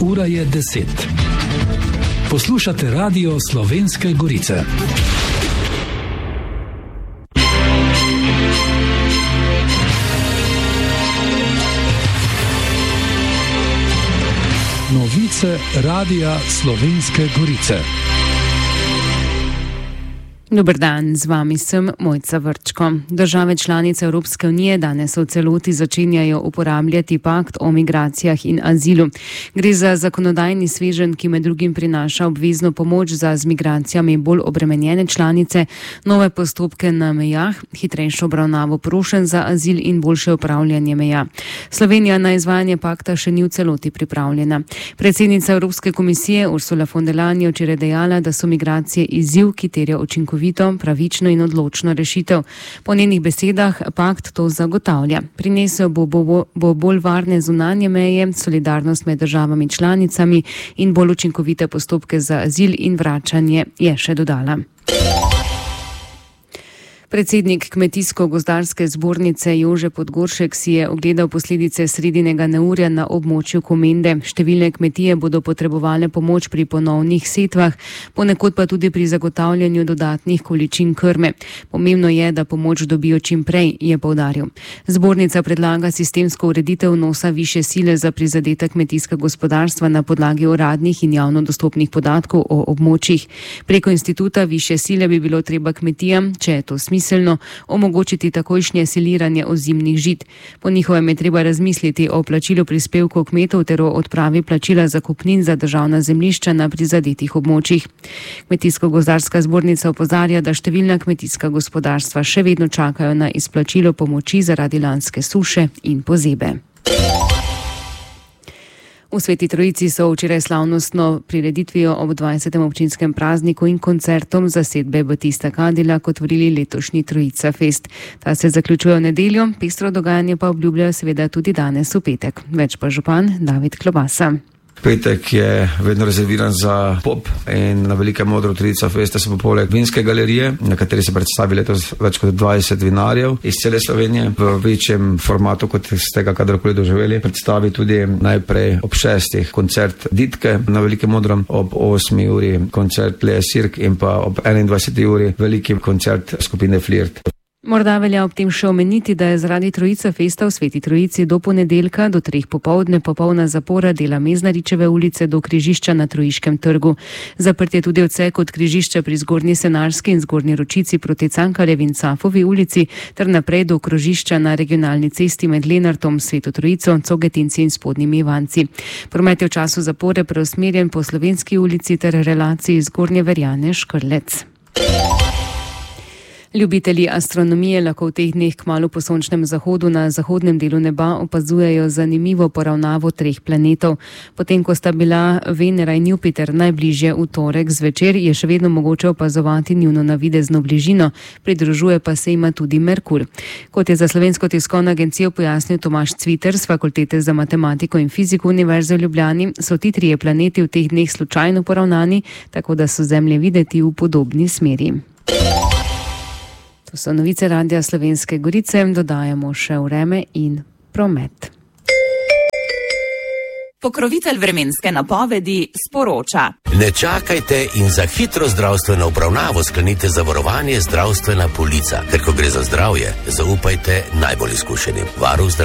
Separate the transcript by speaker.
Speaker 1: Ura je 10. Poslušate Radio Slovenske Gorice. Novice Radia Slovenske Gorice.
Speaker 2: Dober dan, z vami sem Mojca Vrčko. Države članice Evropske unije danes v celoti začenjajo uporabljati pakt o migracijah in azilu. Gre za zakonodajni sveženj, ki med drugim prinaša obvezno pomoč za z migracijami bolj obremenjene članice, nove postopke na mejah, hitrejšo obravnavo prošenj za azil in boljše upravljanje meja. Slovenija na izvajanje pakta še ni v celoti pripravljena. Predsednica Evropske komisije Ursula von der Leyen je včeraj dejala, da so migracije izziv, ki terja učinkovito, pravično in odločno rešitev. Po njenih besedah pakt to zagotavlja. Prinesel bo bolj varne zunanje meje, solidarnost med državami članicami in bolj učinkovite postopke za azil in vračanje, je še dodala. Predsednik Kmetijsko-gozdarske zbornice Jože Podgoršek si je ogledal posledice sredinega neurja na območju Komende. Številne kmetije bodo potrebovale pomoč pri ponovnih setvah, ponekod pa tudi pri zagotavljanju dodatnih količin krme. Pomembno je, da pomoč dobijo čim prej, je poudaril. Zbornica predlaga sistemsko ureditev vnosa višje sile za prizadeta kmetijska gospodarstva na podlagi uradnih in javno dostopnih podatkov o območjih. Preko instituta višje sile bi bilo treba kmetijam, če je to smiselno, omogočiti takojšnje siliranje ozimnih žit. Po njihovem je treba razmisliti o plačilu prispevkov kmetov ter o odpravi plačila zakupnin za državna zemljišča na prizadetih območjih. Kmetijsko-gozdarska zbornica opozarja, da številna kmetijska gospodarstva še vedno čakajo na izplačilo pomoči zaradi lanske suše in pozebe. V Sveti Trojici so včeraj slavnostno prireditvijo ob 20. občinskem prazniku in koncertom zasedbe Batista Cadillac otvorili letošnji Trojica Fest. Ta se zaključuje v nedeljo, pestro dogajanje pa obljubljajo seveda tudi danes v petek. Več pa župan David Klobasa.
Speaker 3: Petek je vedno rezerviran za pop in na velikem modru Trojica Festa se bo poleg vinske galerije, na kateri se predstavi letos več kot 20 vinarjev iz cele Slovenije v večjem formatu, kot ste ga kadarkoli doživeli. Predstavi tudi najprej ob 6. koncert Ditke na velikem modrom, ob 8. uri koncert Lea Sirk in pa ob 21. uri veliki koncert skupine Flirt.
Speaker 2: Morda velja ob tem še omeniti, da je zaradi Trojica Festa v Sveti Trojici do ponedeljka do 3 popoldne popolna zapora dela Meznaričeve ulice do križišča na Trojiškem trgu. Zaprt je tudi odsek od križišča pri Zgornji Senarski in Zgornji Ročici proti Cankarjevi in Cafovi ulici ter naprej do krožišča na regionalni cesti med Lenartom, Sveto Trojico, Cogetinci in Spodnjimi Ivanci. Promet je v času zapore preusmerjen po Slovenski ulici ter relaciji Zgornje Verjane Škrlec. Ljubitelji astronomije lahko v teh dneh kmalu po sončnem zahodu na zahodnem delu neba opazujejo zanimivo poravnavo 3 planetov. Potem, ko sta bila Venera in Jupiter najbližje v torek zvečer, je še vedno mogoče opazovati njuno navidezno bližino, pridružuje pa se jima tudi Merkur. Kot je za Slovensko tiskovno agencijo pojasnil Tomaž Cviter z Fakultete za matematiko in fiziko Univerze v Ljubljani, so ti 3 planeti v teh dneh slučajno poravnani, tako da so Zemlje videti v podobni smeri. To so novice Radia Slovenske Gorice, dodajamo še vreme in promet.
Speaker 4: Pokrovitelj vremenske napovedi sporoča.
Speaker 5: Ne čakajte in za hitro zdravstveno obravnavo sklenite zavarovanje Zdravstvena polica. Ker ko gre za zdravje, zaupajte najbolj izkušenim. Varuh zdravja.